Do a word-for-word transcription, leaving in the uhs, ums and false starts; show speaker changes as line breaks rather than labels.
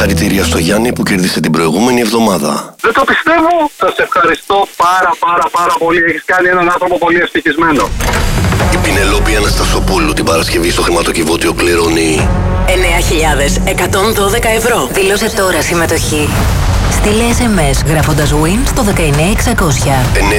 Συγχαρητήρια στο Γιάννη που κέρδισε την προηγούμενη εβδομάδα.
Δεν το πιστεύω. Σας ευχαριστώ πάρα πάρα πάρα πολύ. Έχεις κάνει έναν άνθρωπο πολύ ευτυχισμένο.
Η Πινελόπη Αναστασοπούλου την Παρασκευή στο χρηματοκιβώτιο κληρώνει
εννέα χιλιάδες εκατόν δώδεκα ευρώ. Δήλωσε τώρα συμμετοχή. Στείλε ες εμ ες γράφοντας win στο δεκαεννέα εξακόσια.